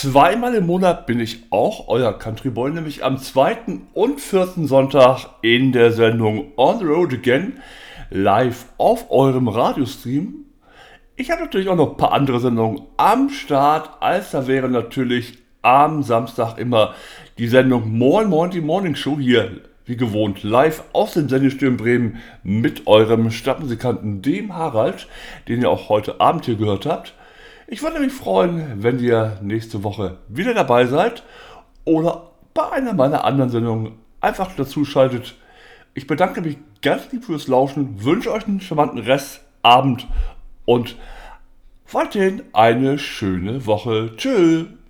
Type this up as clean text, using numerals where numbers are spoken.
Zweimal im Monat bin ich auch euer Country Boy, nämlich am zweiten und vierten Sonntag in der Sendung On the Road Again, live auf eurem Radiostream. Ich habe natürlich auch noch ein paar andere Sendungen am Start, als da wäre natürlich am Samstag immer die Sendung Moin Moin, die Morning Show hier, wie gewohnt, live aus dem Sendestudio in Bremen mit eurem Stadtmusikanten, dem Harald, den ihr auch heute Abend hier gehört habt. Ich würde mich freuen, wenn ihr nächste Woche wieder dabei seid oder bei einer meiner anderen Sendungen einfach dazu schaltet. Ich bedanke mich ganz lieb fürs Lauschen, wünsche euch einen charmanten Restabend und weiterhin eine schöne Woche. Tschüss.